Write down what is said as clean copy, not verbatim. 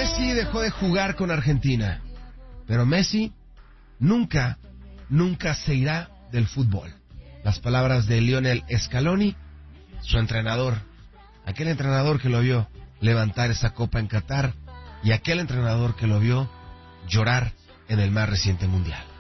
Messi dejó de jugar con Argentina, pero Messi nunca se irá del fútbol. Las palabras de Lionel Scaloni, su entrenador, aquel entrenador que lo vio levantar esa copa en Qatar y aquel entrenador que lo vio llorar en el más reciente mundial.